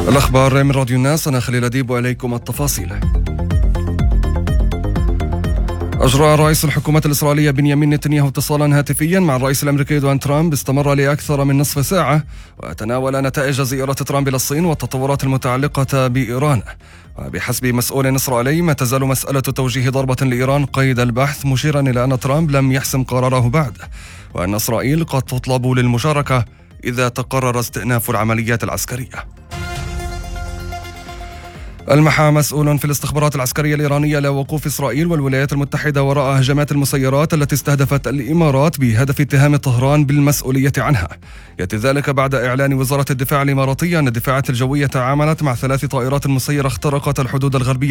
الأخبار من راديو الناس، أنا خليل أديب وإليكم التفاصيل. أجرى رئيس الحكومة الإسرائيلية بنيامين نتنياهو اتصالا هاتفيا مع الرئيس الأمريكي دونالد ترامب استمر لأكثر من نصف ساعة، وتناول نتائج زيارة ترامب إلى الصين والتطورات المتعلقة بإيران. وبحسب مسؤول إسرائيلي ما تزال مسألة توجيه ضربة لإيران قيد البحث، مشيرا إلى أن ترامب لم يحسم قراره بعد، وأن إسرائيل قد تطلب للمشاركة إذا تقرر استئناف العمليات العسكرية. ألمح مسؤول في الاستخبارات العسكرية الإيرانية لوقوف إسرائيل والولايات المتحدة وراء هجمات المسيرات التي استهدفت الإمارات بهدف اتهام طهران بالمسؤولية عنها. يأتي ذلك بعد إعلان وزارة الدفاع الإماراتية أن الدفاعات الجوية تعاملت مع 3 طائرات مسيرة اخترقت الحدود الغربية